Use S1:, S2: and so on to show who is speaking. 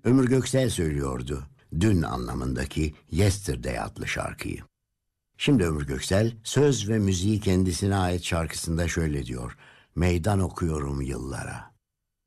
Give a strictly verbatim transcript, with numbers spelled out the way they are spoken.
S1: Ömür Göksel söylüyordu dün anlamındaki Yesterday adlı şarkıyı. Şimdi Ömür Göksel söz ve müziği kendisine ait şarkısında şöyle diyor: meydan okuyorum yıllara.